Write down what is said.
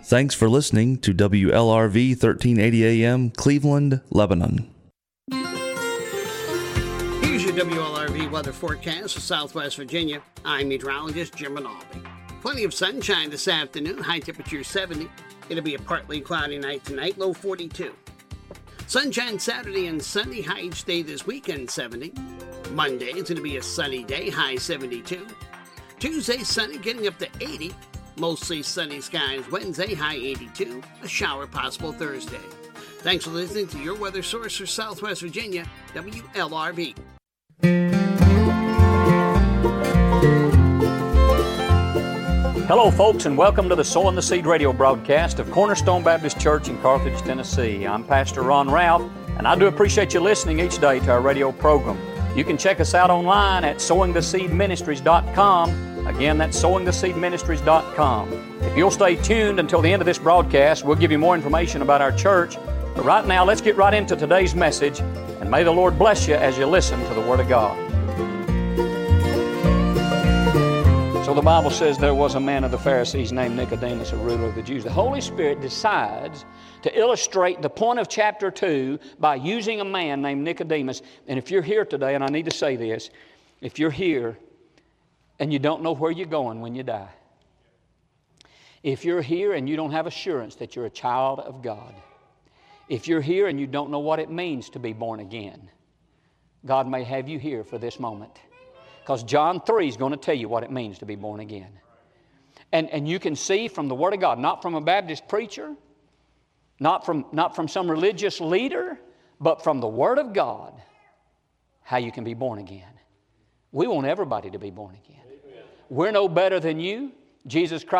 Thanks for listening to WLRV 1380 AM, Cleveland, Lebanon. Here's your WLRV weather forecast for Southwest Virginia. I'm meteorologist Jim Rinaldi. Plenty of sunshine this afternoon, high temperature 70. It'll be a partly cloudy night tonight, low 42. Sunshine Saturday and Sunday, high each day this weekend, 70. Monday, it's going to be a sunny day, high 72. Tuesday, sunny, getting up to 80. Mostly sunny skies Wednesday, high 82. A shower possible Thursday. Thanks for listening to your weather source for Southwest Virginia, WLRV. Hello, folks, and welcome to the Sowing the Seed radio broadcast of Cornerstone Baptist Church in Carthage, Tennessee. I'm Pastor Ron Ralph, and I do appreciate you listening each day to our radio program. You can check us out online at sowingtheseedministries.com. Again, that's sowingtheseedministries.com. If you'll stay tuned until the end of this broadcast, we'll give you more information about our church. But right now, let's get right into today's message, and may the Lord bless you as you listen to the Word of God. So the Bible says there was a man of the Pharisees named Nicodemus, a ruler of the Jews. The Holy Spirit decides to illustrate the point of chapter 2 by using a man named Nicodemus. And if you're here today, and I need to say this, if you're here and you don't know where you're going when you die, if you're here and you don't have assurance that you're a child of God, if you're here and you don't know what it means to be born again, God may have you here for this moment. Because John 3 is going to tell you what it means to be born again. And you can see from the Word of God, not from a Baptist preacher, not from some religious leader, but from the Word of God, how you can be born again. We want everybody to be born again. We're no better than you. Jesus Christ